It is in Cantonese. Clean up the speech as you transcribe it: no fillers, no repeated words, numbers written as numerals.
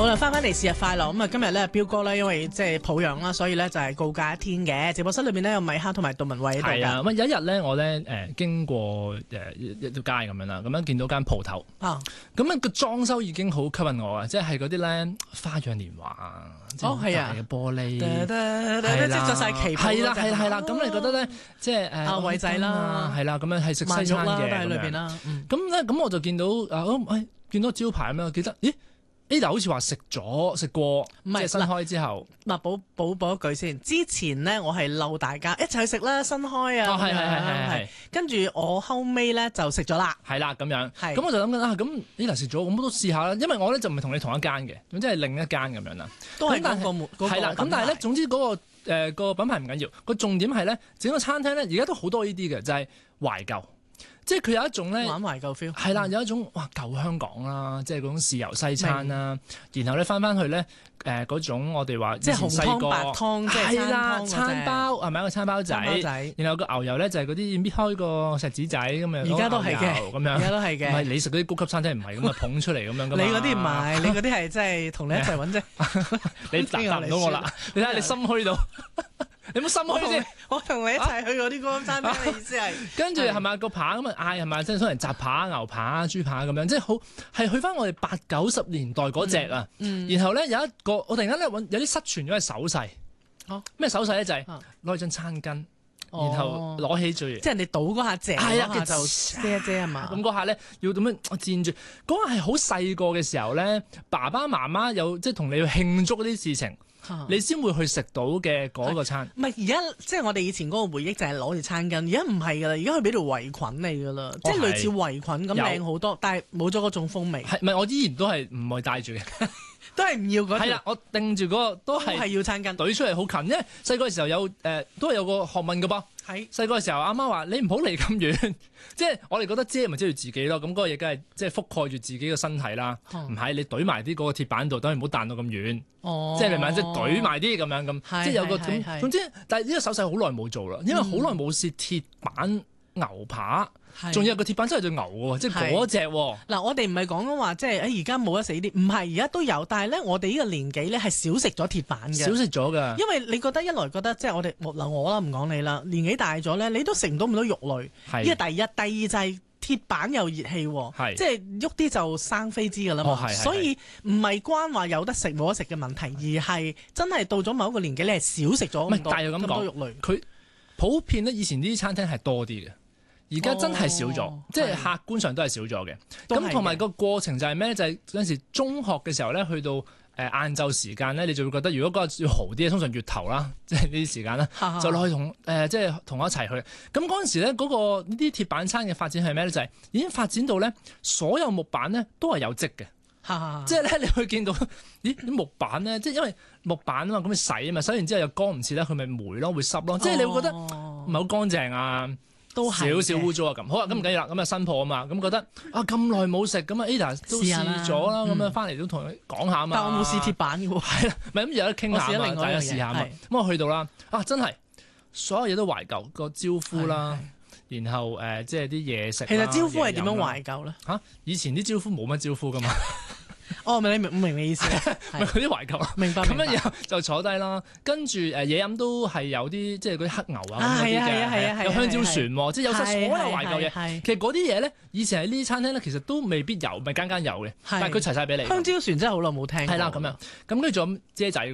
好啦，翻嚟是日快樂咁啊！今日咧，彪哥咧，因為即係抱養啦，所以咧就係告假一天嘅。直播室裏邊咧有米克同埋杜文慧喺度㗎。 係啊，咁有一日咧，我咧經過一條街咁樣啦，咁樣見到間鋪頭啊，咁樣個裝修已經好吸引我啊！即係嗰啲咧花樣年華啊， 哦係啊， 玻璃， 係啦，即係着曬旗袍， 係啦，咁你覺得咧，即係阿偉仔啦， 係啦，咁樣係食西餐嘅喺裏邊啦。 咁咧，咁我就見到見到招牌咁樣，記得咦？Ada 好似話食過，即係新開之後。 嗱，補一句先。之前呢，我係溜大家一齊去食啦，新開啊。 係。 跟住我後尾咧就食咗啦。 係啦，咁樣。咁我就諗緊啊，咁 Ada 食咗，咁我都試下啦。因為我咧就唔係同你同一間嘅，咁即係另一間咁樣啦。 都係嗰個係啦，咁但係咧，總之嗰個品牌唔緊要，個重點係咧，整個餐廳咧而家都好多呢啲嘅，就係懷舊。即係佢有一種咧， 玩懷舊 feel 係啦，有一種哇舊香港啦，即係嗰種豉油西餐啦，然後咧翻去咧嗰種我哋話即係紅湯白湯，即係餐包係咪一個餐包仔？然後個牛油咧就係嗰啲搣開個錫紙仔咁樣， 而家都係嘅， 咁樣， 而家都係嘅。 唔係你食嗰啲高級餐廳唔係咁啊捧出嚟咁樣噶嘛？ 你嗰啲唔係，你嗰啲係即係同你一齊揾啫。 你答唔到我啦，你睇下你心虛到。你冇心虛先， 我同你一齊去嗰啲高級餐廳嘅意思係。 跟住係咪個扒咁啊嗌係咪即係想嚟雜扒、牛扒、豬扒咁樣，即係好係去翻我哋80-90年代嗰隻啊。然後咧有一個我突然間咧有啲失傳咗嘅手勢。咩手勢咧？就係攞張餐巾，然後攞起最即係人哋倒嗰下隻， 係啊， 就遮一遮係嘛。 咁嗰下咧要點樣佔住？嗰下係好細個嘅時候咧，爸爸媽媽有即係同你去慶祝嗰啲事情。你先會去食到嘅嗰個餐， 唔係而家即係我哋以前嗰個回憶就係攞住餐巾，而家唔係㗎啦，而家佢俾條圍裙嚟㗎啦，即係類似圍裙咁靚好多，但係冇咗嗰種風味。 唔係我依然都係唔會帶住嘅， 都係唔要嗰條。係啦，我定住嗰個都係要餐巾， 懟出嚟好近，因為細個嘅時候有都係有個學問㗎噃。係細個嘅時候，阿媽話你唔好離咁遠，即係我哋覺得遮咪遮住自己咯。咁嗰個嘢梗係即係覆蓋住自己嘅身體啦。唔係你懟埋啲嗰個鐵板度，等佢唔好彈到咁遠。即係明白即係懟埋啲咁樣咁，即係有個咁。總之，但係呢個手勢好耐冇做啦，因為好耐冇試鐵板牛扒。仲有個鐵板真係隻牛喎，即係嗰隻喎。 嗱，我哋唔係講緊話，即係而家冇得食呢啲，唔係而家都有，但係咧，我哋呢個年紀咧係少食咗鐵板嘅， 少食咗㗎。因為你覺得一來覺得即係我哋嗱我啦，唔講你啦，年紀大咗咧，你都食唔到咁多肉類。呢個第一，第二就係鐵板又熱氣，即係喐啲就生飛滋㗎啦嘛。所以唔係關話有得食冇得食嘅問題，而係真係到咗某一個年紀，你係少食咗咁多肉類。 佢普遍咧，以前呢啲餐廳係多啲嘅。而家真係少咗，即係客觀上都係少咗嘅。咁同埋個過程就係咩？就係嗰陣時中學嘅時候咧，去到晏晝時間咧，你就會覺得如果嗰日要豪啲，通常月頭啦，即係呢啲時間啦，就落去即係同我一齊去。咁嗰陣時咧，嗰個呢啲鐵板餐嘅發展係咩咧？就係已經發展到咧，所有木板咧都係有漬嘅。即係咧，你會見到咦啲木板咧，即係因為木板啊嘛，咁你洗啊嘛，洗完之後又乾唔切咧，佢咪霉咯，會濕咯。即係你會覺得唔係好乾淨啊。都少少污糟啊咁，好啊咁唔緊要啦，咁啊新鋪啊嘛，咁覺得啊咁耐冇食，咁啊 Ada 都試咗啦，咁樣翻嚟都同佢講下啊嘛。 但我冇試鐵板嘅喎， 係啦，咪咁有得傾下啊嘛，大家試下啊嘛。咁我去到啦，啊真係所有嘢都懷舊，個招呼啦，然後即係啲嘢食。 其實招呼係點樣懷舊咧？ 嚇，以前啲招呼冇乜招呼噶嘛。 你明你意思， 咪嗰啲懷舊。 明白。 咁樣然後就坐低啦，跟住嘢飲都係有啲即係嗰啲黑牛啊嗰啲嘅，有香蕉船喎，即係有晒所有懷舊嘢。其實嗰啲嘢咧，以前喺呢啲餐廳咧，其實都未必有，咪間有嘅，但係佢齊晒俾你。 香蕉船真係好耐冇聽。 係啦，咁樣咁跟住仲有遮仔。